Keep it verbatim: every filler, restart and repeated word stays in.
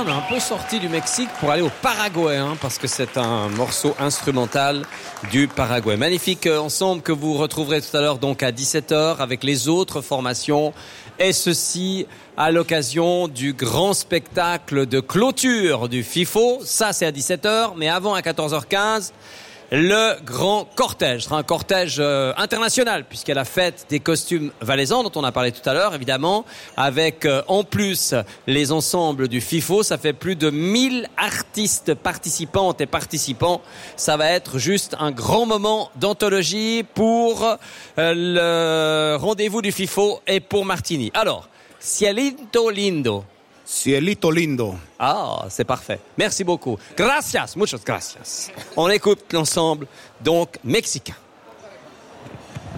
est un peu sorti du Mexique pour aller au Paraguay, hein, parce que c'est un morceau instrumental du Paraguay. Magnifique ensemble que vous retrouverez tout à l'heure donc à dix-sept heures avec les autres formations. Et ceci à l'occasion du grand spectacle de clôture du FIFO. Ça, c'est à dix-sept heures, mais avant à quatorze heures quinze, le grand cortège. Ce sera un cortège euh, international, puisqu'il y a la fête des costumes valaisans, dont on a parlé tout à l'heure, évidemment, avec euh, en plus les ensembles du FIFO. Ça fait plus de mille artistes participantes et participants. Ça va être juste un grand moment d'anthologie pour euh, le rendez-vous du FIFO et pour Martini. Alors, Cielito Lindo. Cielito lindo. Ah, c'est parfait. Merci beaucoup. Gracias, muchas gracias. On écoute l'ensemble, donc, mexicain.